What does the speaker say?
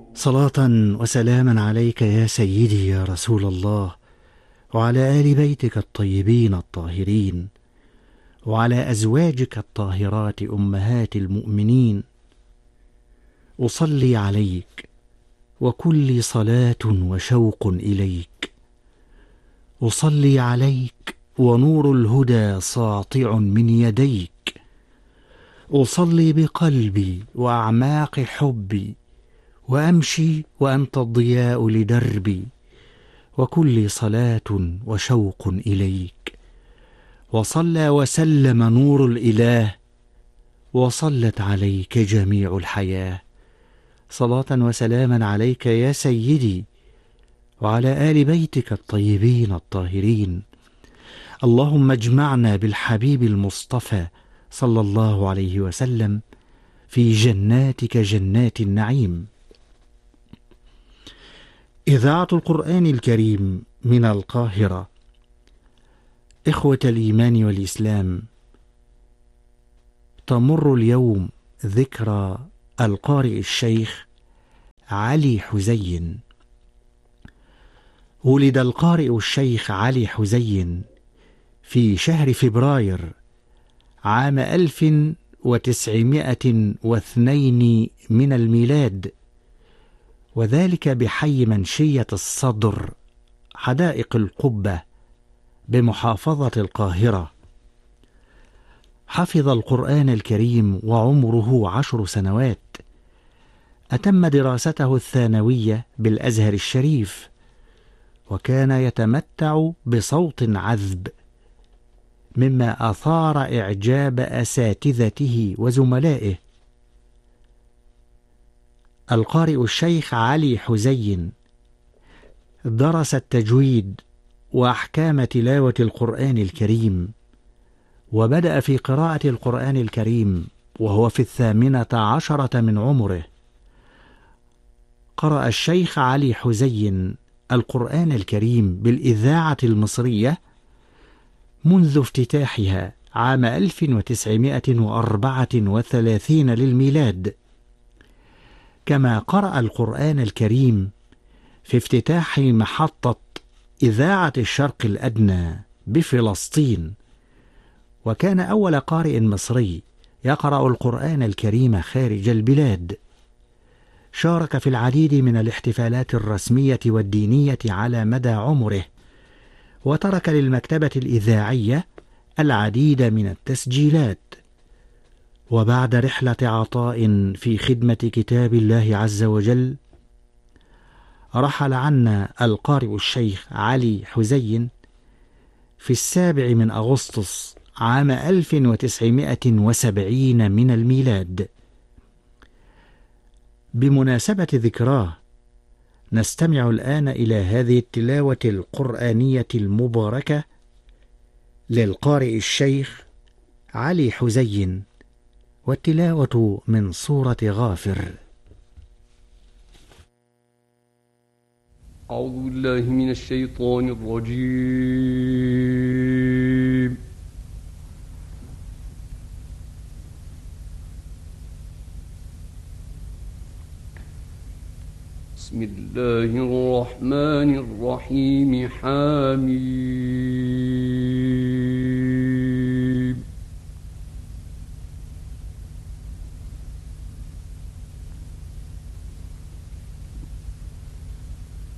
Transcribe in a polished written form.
صلاة وسلاما عليك يا سيدي يا رسول الله، وعلى آل بيتك الطيبين الطاهرين، وعلى أزواجك الطاهرات أمهات المؤمنين. أصلي عليك وكل صلاة وشوق إليك. أصلي عليك ونور الهدى ساطع من يديك. أصلي بقلبي وأعماق حبي، وأمشي وأنت الضياء لدربي، وكل صلاة وشوق إليك. وصلى وسلم نور الإله، وصلت عليك جميع الحياة. صلاة وسلاما عليك يا سيدي، وعلى آل بيتك الطيبين الطاهرين. اللهم اجمعنا بالحبيب المصطفى صلى الله عليه وسلم في جناتك جنات النعيم. إذاعة القرآن الكريم من القاهرة. إخوة الإيمان والإسلام، تمر اليوم ذكرى القارئ الشيخ علي حزين. ولد القارئ الشيخ علي حزين في شهر فبراير عام 1902 من الميلاد، وذلك بحي منشية الصدر حدائق القبة بمحافظة القاهرة. حفظ القرآن الكريم وعمره 10 سنوات. أتم دراسته الثانوية بالأزهر الشريف، وكان يتمتع بصوت عذب مما أثار إعجاب أساتذته وزملائه. القارئ الشيخ علي حزين درس التجويد وأحكام تلاوة القرآن الكريم، وبدأ في قراءة القرآن الكريم وهو في 18 من عمره. قرأ الشيخ علي حزين القرآن الكريم بالإذاعة المصرية منذ افتتاحها عام 1934 للميلاد، كما قرأ القرآن الكريم في افتتاح محطة إذاعة الشرق الأدنى بفلسطين، وكان أول قارئ مصري يقرأ القرآن الكريم خارج البلاد. شارك في العديد من الاحتفالات الرسمية والدينية على مدى عمره، وترك للمكتبة الإذاعية العديد من التسجيلات. وبعد رحلة عطاء في خدمة كتاب الله عز وجل، رحل عنا القارئ الشيخ علي حزين في 7 من أغسطس عام 1970 من الميلاد. بمناسبة ذكراه نستمع الآن إلى هذه التلاوة القرآنية المباركة للقارئ الشيخ علي حزين، والتلاوة من سورة غافر. أعوذ بالله من الشيطان الرجيم. بسم الله الرحمن الرحيم. حميم.